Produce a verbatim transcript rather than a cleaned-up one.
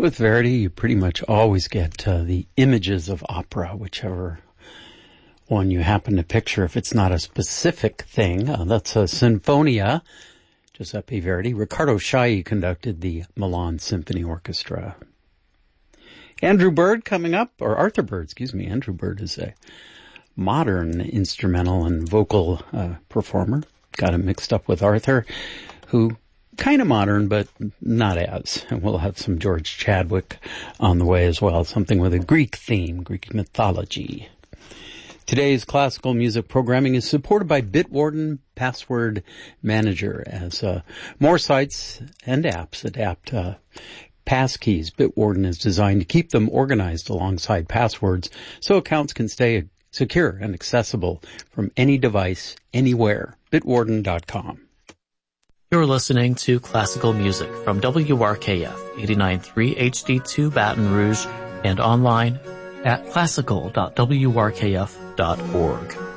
With Verdi, you pretty much always get uh, the images of opera, whichever one you happen to picture. If it's not a specific thing, uh, that's a Sinfonia, Giuseppe Verdi. Riccardo Chailly conducted the Milan Symphony Orchestra. Andrew Bird coming up, or Arthur Bird, excuse me. Andrew Bird is a modern instrumental and vocal uh, performer. Got him mixed up with Arthur, who kind of modern, but not as. And we'll have some George Chadwick on the way as well, something with a Greek theme, Greek mythology. Today's classical music programming is supported by Bitwarden Password Manager, as uh, more sites and apps adapt uh, passkeys. Bitwarden is designed to keep them organized alongside passwords so accounts can stay secure and accessible from any device, anywhere. Bitwarden dot com. You're listening to classical music from W R K F eighty-nine point three H D two Baton Rouge and online at classical dot w r k f dot org.